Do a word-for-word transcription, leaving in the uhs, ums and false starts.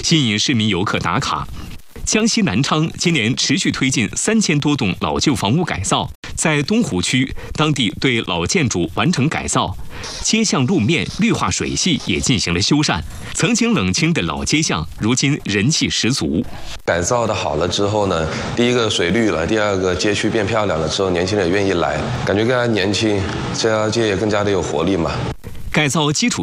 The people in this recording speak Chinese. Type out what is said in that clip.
吸引市民游客打卡。江西南昌今年持续推进三千多栋老旧房屋改造，在东湖区，当地对老建筑完成改造，街巷路面、绿化水系也进行了修缮。曾经冷清的老街巷，如今人气十足。 改造的好了之后呢，第一个水绿了，第二个街区变漂亮了之后，年轻人也愿意来，感觉更加年轻，这条街也更加的有活力嘛。 改造基础